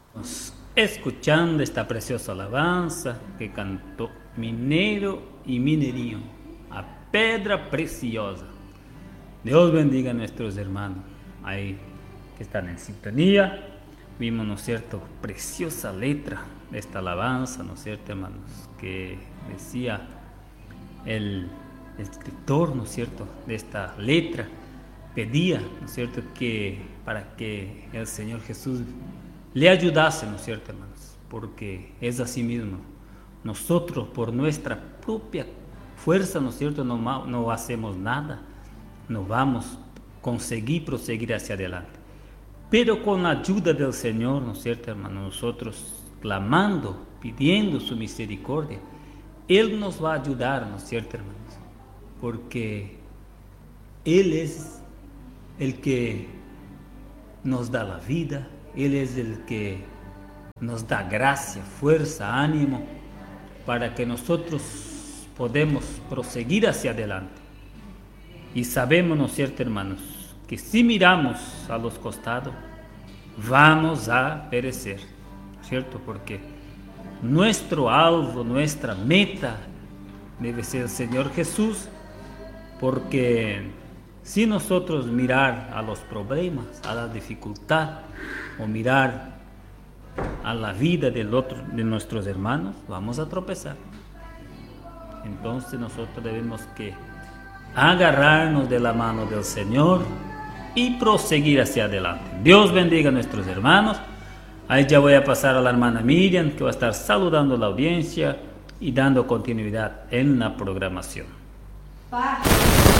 Escuchando esta preciosa alabanza que cantó Minero y Minerío, a Pedra Preciosa. Dios bendiga a nuestros hermanos ahí que están en sintonía. Vimos, ¿no es cierto?, preciosa letra de esta alabanza, ¿no es cierto, hermanos? Que decía el escritor, ¿no es cierto?, de esta letra, pedía, ¿no es cierto?, que para que el Señor Jesús le ayudase, ¿no es cierto, hermanos? Porque es así mismo. Nosotros por nuestra propia fuerza, ¿no es cierto?, no hacemos nada, no vamos a conseguir proseguir hacia adelante. Pero con la ayuda del Señor, ¿no es cierto, hermanos? Nosotros clamando, pidiendo su misericordia, Él nos va a ayudar, ¿no es cierto, hermanos? Porque Él es el que nos da la vida, Él es el que nos da gracia, fuerza, ánimo, para que nosotros podamos proseguir hacia adelante. Y sabemos, ¿no es cierto, hermanos?, que si miramos a los costados, vamos a perecer, ¿cierto? Porque nuestro alvo, nuestra meta debe ser el Señor Jesús, porque si nosotros mirar a los problemas, a la dificultad, o mirar a la vida de nuestros hermanos, vamos a tropezar. Entonces nosotros debemos que agarrarnos de la mano del Señor y proseguir hacia adelante. Dios bendiga a nuestros hermanos. Ahí ya voy a pasar a la hermana Miriam, que va a estar saludando a la audiencia y dando continuidad en la programación.